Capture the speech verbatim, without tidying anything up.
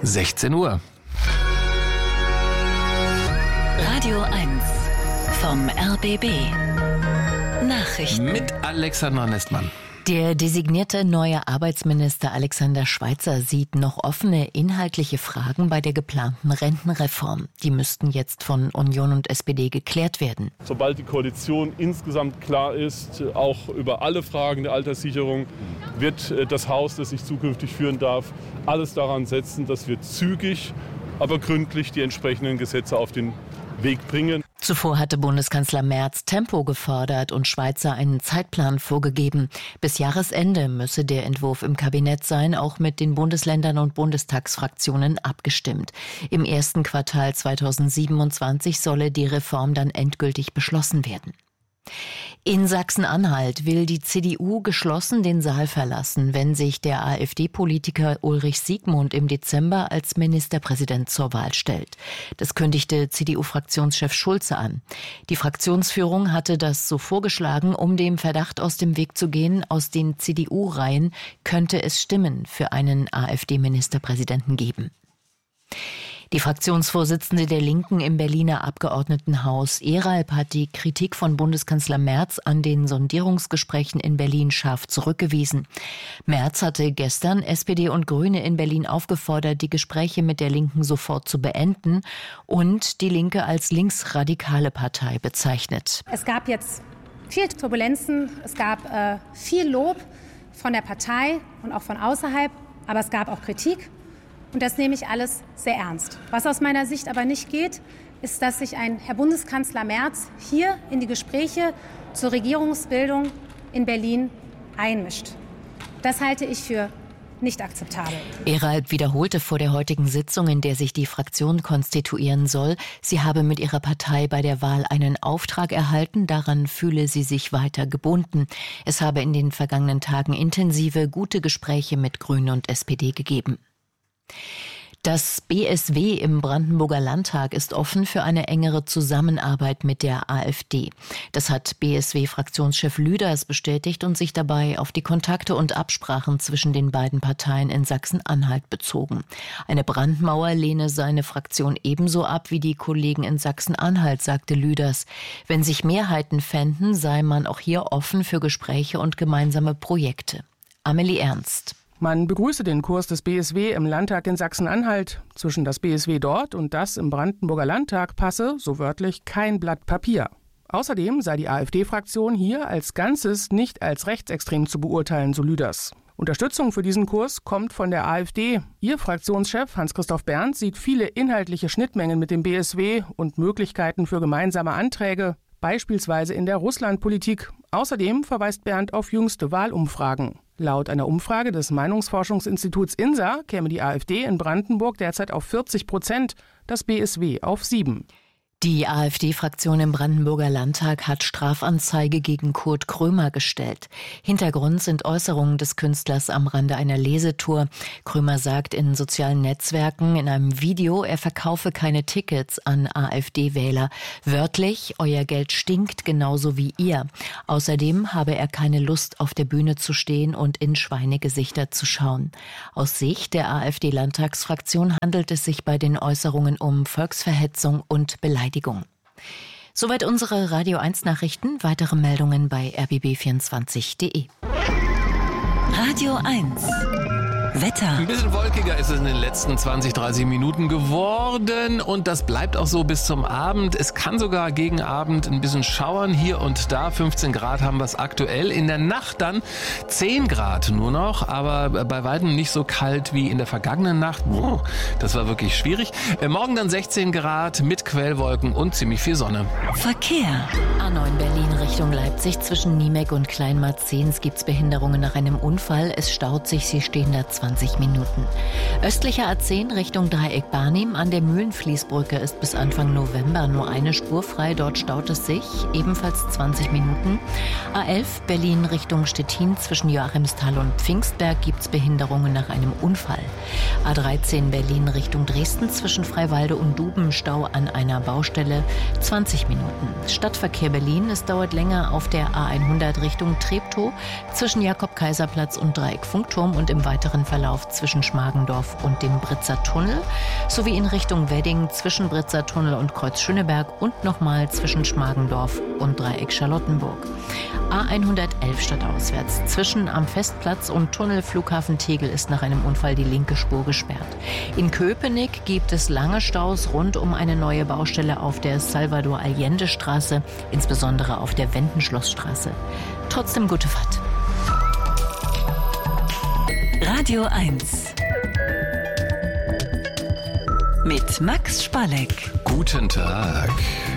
sechzehn Uhr. Radio eins vom R B B. Nachrichten. Mit Alexandra Nestmann. Der designierte neue Arbeitsminister Alexander Schweitzer sieht noch offene inhaltliche Fragen bei der geplanten Rentenreform. Die müssten jetzt von Union und S P D geklärt werden. Sobald die Koalition insgesamt klar ist, auch über alle Fragen der Alterssicherung, wird das Haus, das ich zukünftig führen darf, alles daran setzen, dass wir zügig, aber gründlich die entsprechenden Gesetze auf den Weg bringen. Zuvor hatte Bundeskanzler Merz Tempo gefordert und Schweitzer einen Zeitplan vorgegeben. Bis Jahresende müsse der Entwurf im Kabinett sein, auch mit den Bundesländern und Bundestagsfraktionen abgestimmt. Im ersten Quartal zweitausendsiebenundzwanzig solle die Reform dann endgültig beschlossen werden. In Sachsen-Anhalt will die C D U geschlossen den Saal verlassen, wenn sich der AfD-Politiker Ulrich Siegmund im Dezember als Ministerpräsident zur Wahl stellt. Das kündigte C D U-Fraktionschef Schulze an. Die Fraktionsführung hatte das so vorgeschlagen, um dem Verdacht aus dem Weg zu gehen, aus den C D U-Reihen könnte es Stimmen für einen AfD-Ministerpräsidenten geben. Die Fraktionsvorsitzende der Linken im Berliner Abgeordnetenhaus, Eralp, hat die Kritik von Bundeskanzler Merz an den Sondierungsgesprächen in Berlin scharf zurückgewiesen. Merz hatte gestern S P D und Grüne in Berlin aufgefordert, die Gespräche mit der Linken sofort zu beenden und die Linke als linksradikale Partei bezeichnet. Es gab jetzt viel Turbulenzen, es gab äh, viel Lob von der Partei und auch von außerhalb, aber es gab auch Kritik. Und das nehme ich alles sehr ernst. Was aus meiner Sicht aber nicht geht, ist, dass sich ein Herr Bundeskanzler Merz hier in die Gespräche zur Regierungsbildung in Berlin einmischt. Das halte ich für nicht akzeptabel. Eralp wiederholte vor der heutigen Sitzung, in der sich die Fraktion konstituieren soll, sie habe mit ihrer Partei bei der Wahl einen Auftrag erhalten, daran fühle sie sich weiter gebunden. Es habe in den vergangenen Tagen intensive, gute Gespräche mit Grünen und S P D gegeben. Das B S W im Brandenburger Landtag ist offen für eine engere Zusammenarbeit mit der AfD. Das hat B S W-Fraktionschef Lüders bestätigt und sich dabei auf die Kontakte und Absprachen zwischen den beiden Parteien in Sachsen-Anhalt bezogen. Eine Brandmauer lehne seine Fraktion ebenso ab wie die Kollegen in Sachsen-Anhalt, sagte Lüders. Wenn sich Mehrheiten fänden, sei man auch hier offen für Gespräche und gemeinsame Projekte. Amelie Ernst. Man begrüße den Kurs des B S W im Landtag in Sachsen-Anhalt. Zwischen das B S W dort und das im Brandenburger Landtag passe, so wörtlich, kein Blatt Papier. Außerdem sei die AfD-Fraktion hier als Ganzes nicht als rechtsextrem zu beurteilen, so Lüders. Unterstützung für diesen Kurs kommt von der AfD. Ihr Fraktionschef Hans-Christoph Berndt sieht viele inhaltliche Schnittmengen mit dem B S W und Möglichkeiten für gemeinsame Anträge, beispielsweise in der Russlandpolitik. Außerdem verweist Berndt auf jüngste Wahlumfragen. Laut einer Umfrage des Meinungsforschungsinstituts INSA käme die AfD in Brandenburg derzeit auf vierzig Prozent, das B S W auf sieben. Die AfD-Fraktion im Brandenburger Landtag hat Strafanzeige gegen Kurt Krömer gestellt. Hintergrund sind Äußerungen des Künstlers am Rande einer Lesetour. Krömer sagt in sozialen Netzwerken in einem Video, er verkaufe keine Tickets an AfD-Wähler. Wörtlich, euer Geld stinkt genauso wie ihr. Außerdem habe er keine Lust, auf der Bühne zu stehen und in Schweinegesichter zu schauen. Aus Sicht der AfD-Landtagsfraktion handelt es sich bei den Äußerungen um Volksverhetzung und Beleidigung. Soweit unsere Radio eins Nachrichten. Weitere Meldungen bei r b b vierundzwanzig punkt de. Radio eins. Wetter. Ein bisschen wolkiger ist es in den letzten zwanzig, dreißig Minuten geworden und das bleibt auch so bis zum Abend. Es kann sogar gegen Abend ein bisschen schauern hier und da. fünfzehn Grad haben wir es aktuell. In der Nacht dann zehn Grad nur noch, aber bei weitem nicht so kalt wie in der vergangenen Nacht. Das war wirklich schwierig. Morgen dann sechzehn Grad mit Quellwolken und ziemlich viel Sonne. Verkehr. A neun Berlin Richtung Leipzig zwischen Niemek und Kleinmarzens gibt es Behinderungen nach einem Unfall. Es staut sich, sie stehen da zwanzig Minuten. Östlicher A zehn Richtung Dreieck Barnim an der Mühlenfließbrücke ist bis Anfang November nur eine Spur frei. Dort staut es sich, ebenfalls zwanzig Minuten. A elf Berlin Richtung Stettin zwischen Joachimsthal und Pfingstberg gibt es Behinderungen nach einem Unfall. A dreizehn Berlin Richtung Dresden zwischen Freiwalde und Duben Stau an einer Baustelle, zwanzig Minuten. Stadtverkehr Berlin, es dauert länger auf der A hundert Richtung Treptow zwischen Jakob-Kaiser-Platz und Dreieck Funkturm und im weiteren Verkehr Verlauf zwischen Schmargendorf und dem Britzer Tunnel, sowie in Richtung Wedding zwischen Britzer Tunnel und Kreuz Schöneberg und nochmal zwischen Schmargendorf und Dreieck Charlottenburg. A hundertelf stadtauswärts zwischen am Festplatz und Tunnel Flughafen Tegel ist nach einem Unfall die linke Spur gesperrt. In Köpenick gibt es lange Staus rund um eine neue Baustelle auf der Salvador-Allende-Straße, insbesondere auf der Wendenschlossstraße. Trotzdem gute Fahrt. Radio eins mit Max Spalleck. Guten Tag.